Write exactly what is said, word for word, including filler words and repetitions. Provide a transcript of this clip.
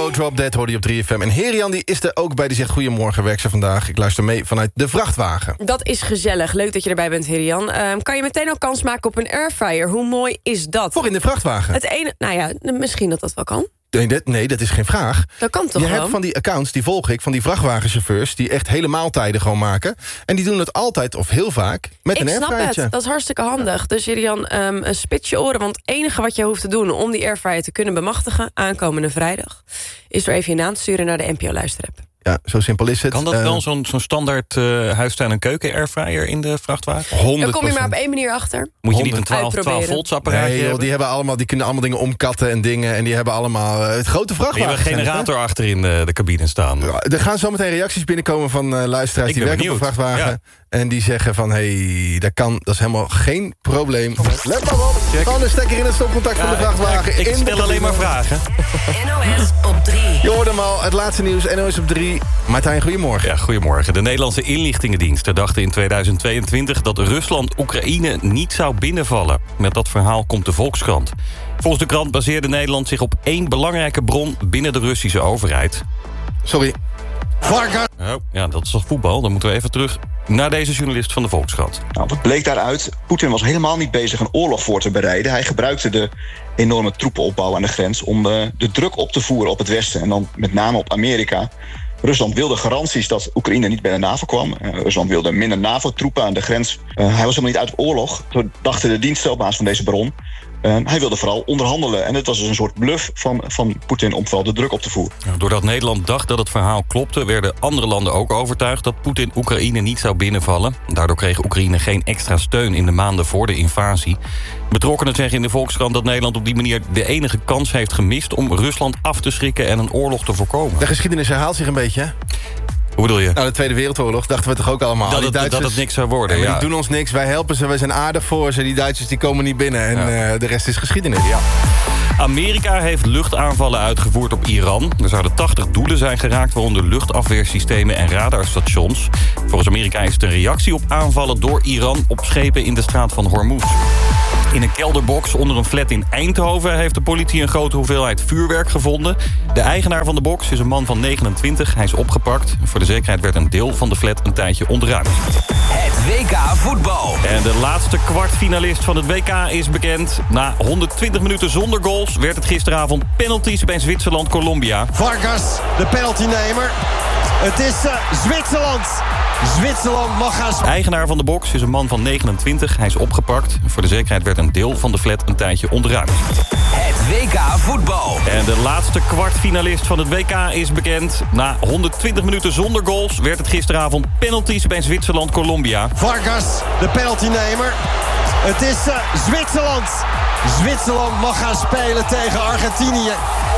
Go, Drop Dead hoorde je op drie F M. En Herian die is er ook bij, die zegt goedemorgen, werk ze vandaag. Ik luister mee vanuit de vrachtwagen. Dat is gezellig, leuk dat je erbij bent, Herian. Uh, kan je meteen al kans maken op een airfryer? Hoe mooi is dat? Voor in de vrachtwagen? Het ene, nou ja, misschien dat dat wel kan. Nee dat, nee, dat is geen vraag. Dat kan toch Je wel? hebt van die accounts, die volg ik, van die vrachtwagenchauffeurs... die echt hele maaltijden gewoon maken. En die doen het altijd, of heel vaak, met ik een airfryertje. Ik snap het, dat is hartstikke handig. Dus Herian, um, spits je oren, want het enige wat je hoeft te doen... om die airfryer te kunnen bemachtigen, aankomende vrijdag... is er even je naam te sturen naar de N P O-luisterapp. Ja, zo simpel is het. Kan dat uh, wel zo'n zo'n standaard uh, huistuin- en keuken airfryer in de vrachtwagen? honderd procent. Daar kom je maar op één manier achter. Moet je niet een twaalf, twaalf volts apparaatje nee, joh, hebben? die hebben allemaal, die kunnen allemaal dingen omkatten en dingen. En die hebben allemaal uh, het grote vrachtwagen. Die hebben een generator achter in de, de cabine staan. Ja, er gaan zo meteen reacties binnenkomen van uh, luisteraars... Ik die werken benieuwd. op een vrachtwagen. Ja. En die zeggen van, hé, hey, dat kan, dat is helemaal geen probleem. Let maar op, gewoon een stekker in het stopcontact ja, van de vrachtwagen. Ik, ik in stel de alleen maar vragen. N O S op drie. Je hoorde hem al, het laatste nieuws, N O S op drie. Martijn, goedemorgen. Ja, goedemorgen. De Nederlandse inlichtingendiensten dachten in tweeduizend tweeëntwintig... dat Rusland Oekraïne niet zou binnenvallen. Met dat verhaal komt de Volkskrant. Volgens de krant baseerde Nederland zich op één belangrijke bron... binnen de Russische overheid. Sorry. Oh, ja, dat is toch voetbal? Dan moeten we even terug naar deze journalist van de Volkskrant. Nou, wat bleek daaruit? Poetin was helemaal niet bezig een oorlog voor te bereiden. Hij gebruikte de enorme troepenopbouw aan de grens... om de, de druk op te voeren op het Westen en dan met name op Amerika. Rusland wilde garanties dat Oekraïne niet bij de NAVO kwam. Uh, Rusland wilde minder NAVO-troepen aan de grens. Uh, hij was helemaal niet uit op oorlog. Zo dachten de diensten op basis van deze bron. Uh, hij wilde vooral onderhandelen. En het was dus een soort bluff van, van Poetin om vooral de druk op te voeren. Doordat Nederland dacht dat het verhaal klopte... werden andere landen ook overtuigd dat Poetin Oekraïne niet zou binnenvallen. Daardoor kreeg Oekraïne geen extra steun in de maanden voor de invasie. Betrokkenen zeggen in de Volkskrant dat Nederland op die manier... de enige kans heeft gemist om Rusland af te schrikken en een oorlog te voorkomen. De geschiedenis herhaalt zich een beetje, hè? Hoe bedoel je? Nou, de Tweede Wereldoorlog dachten we toch ook allemaal. Dat, die het, Duitsers, dat het niks zou worden, ja, ja. Die doen ons niks, wij helpen ze, wij zijn aardig voor ze. Die Duitsers die komen niet binnen en ja. uh, de rest is geschiedenis. Ja. Amerika heeft luchtaanvallen uitgevoerd op Iran. Er zouden tachtig doelen zijn geraakt, waaronder luchtafweersystemen en radarstations. Volgens Amerika is het een reactie op aanvallen door Iran op schepen in de straat van Hormuz. In een kelderbox onder een flat in Eindhoven heeft de politie een grote hoeveelheid vuurwerk gevonden. De eigenaar van de box is een man van negenentwintig. Hij is opgepakt. Voor de zekerheid werd een deel van de flat een tijdje ontruimd. Het W K voetbal. En de laatste kwartfinalist van het W K is bekend. Na honderdtwintig minuten zonder goals werd het gisteravond penalties bij Zwitserland-Colombia. Vargas, de penaltynemer. Het is uh, Zwitserland. Zwitserland mag gaan... De eigenaar van de box is een man van negenentwintig. Hij is opgepakt. Voor de zekerheid werd een deel van de flat een tijdje ontruimd. Het W K voetbal. En de laatste kwartfinalist van het W K is bekend. Na honderdtwintig minuten zonder goals werd het gisteravond penalties bij Zwitserland-Colombia. Vargas, de penaltynemer. Het is uh, Zwitserland. Zwitserland mag gaan spelen tegen Argentinië.